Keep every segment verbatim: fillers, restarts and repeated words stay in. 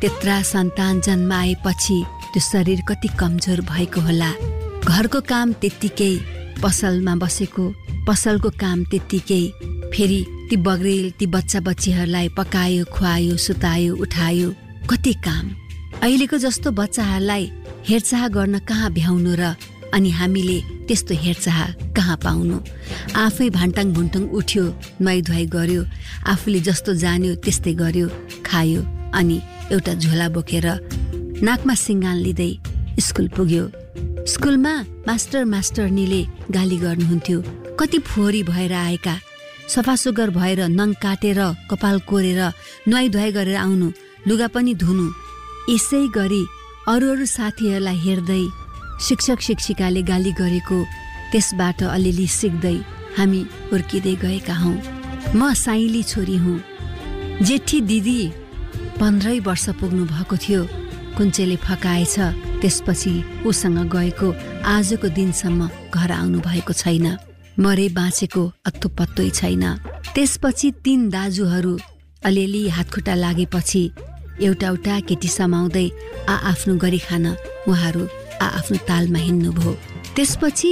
त्यत्रा सन्तान जन्माएपछि त्यो शरीर कति कमजोर भएको होला। घरको काम त्यत्तिकै, पसलमा बसेको पसलको काम त्यत्तिकै, फेरि ती बग्रेल ती बच्चा बच्चीहरूलाई पकायो, खुवायो, सुतायो, उठायो, कति काम। अहिलेको जस्तो बच्चाहरूलाई हेरचाह गर्न कहाँ भ्याउनु र अनि हामीले त्यस्तो हेरचाह कहाँ पाउनु। आफै भान्टाङ भुन्टुङ उठ्यो, नुहाइ धुवाइ गर्यो, आफूले जस्तो जान्यो त्यस्तै गर्यो, खायो, अनि एउटा झोला बोकेर नाकमा सिङ्गान लिँदै स्कुल पुग्यो। स्कुलमा मास्टर मास्टरनीले गाली गर्नुहुन्थ्यो। कति फोहोरी भएर आएका, सफासुग्घर भएर नङ काटेर कपाल कोरेर नुहाइ धुवाइ गरेर आउनु, लुगा पनि धुनु। यसै गरी अरू अरू साथीहरूलाई हेर्दै शिक्षक शिक्षिकाले गाली गरेको त्यसबाट अलिअलि सिक्दै हामी हुर्किँदै गएका हौँ। म साइली छोरी हुँ। जेठी दिदी पन्ध्रै वर्ष पुग्नु भएको थियो, कुञ्चेले फकाएछ। त्यसपछि उसँग गएको आजको दिनसम्म घर आउनु भएको छैन। मरे बाँचेको अत्तो पत्तै छैन। त्यसपछि तीन दाजुहरू अलिअलि हातखुट्टा लागेपछि एउटा एउटा केटी समाउँदै आ आफ्नो गरी खान उहाँहरू आ आफ्नो तालमा हिँड्नुभयो। त्यसपछि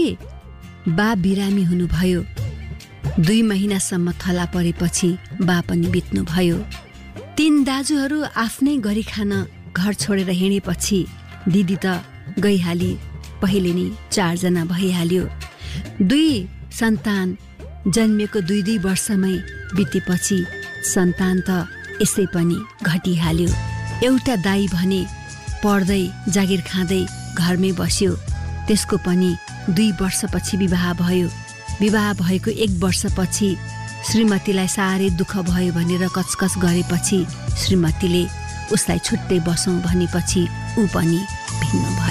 बा बिरामी हुनुभयो। दुई महिनासम्म थला परेपछि बा पनि बित्नुभयो। तीन दाजुहरू आफ्नै गरी खान घर छोडेर हिँडेपछि दिदी त गइहाली। पहिले नै चारजना भइहाल्यो। दुई सन्तान जन्मिएको दुई दुई वर्षमै बितेपछि सन्तान त यसै पनि घटिहाल्यो। एउटा दाई भने पढ्दै जागिर खाँदै घरमै बस्यो। त्यसको पनि दुई वर्षपछि विवाह भयो। विवाह भएको एक वर्षपछि श्रीमतीलाई साह्रै दुःख भयो भनेर कचकच गरेपछि श्रीमतीले उसलाई छुट्टै बसौँ भनेपछि ऊ पनि भिन्न भयो।